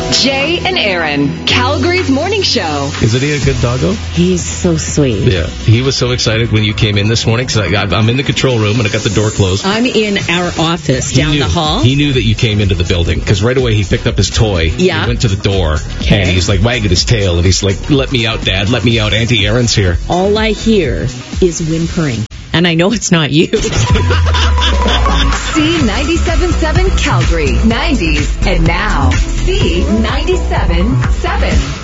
Jay and Aaron, Calgary's morning show. Isn't he a good doggo? He's so sweet. Yeah. He was so excited when you came in this morning because I'm in the control room and I got the door closed. I'm in our office down the hall. He knew that you came into the building because right away he picked up his toy. Yeah. He went to the door and he's like wagging his tail and he's like, "Let me out, Dad. Let me out. Auntie Erin's here." All I hear is whimpering. And I know it's not you. C97.7 Calgary, 90s, and now C97.7.